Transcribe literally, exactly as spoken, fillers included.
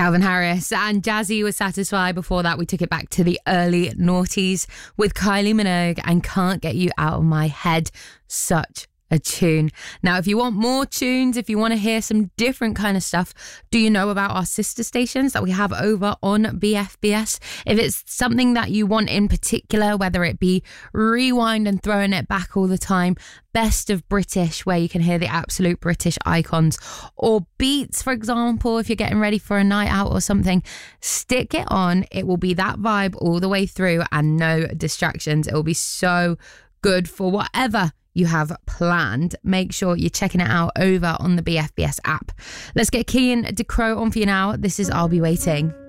Calvin Harris and Jazzy was Satisfied. Before that, we took it back to the early noughties with Kylie Minogue and Can't Get You Out of My Head. Such a tune. Now, if you want more tunes, if you want to hear some different kind of stuff, do you know about our sister stations that we have over on B F B S? If it's something that you want in particular, whether it be rewind and throwing it back all the time, Best of British, where you can hear the absolute British icons, or beats, for example, if you're getting ready for a night out or something, stick it on. It will be that vibe all the way through and no distractions. It will be so good for whatever you have planned. Make sure you're checking it out over on the B F B S app. Let's get Kian DeCrow on for you now. This is I'll Be Waiting.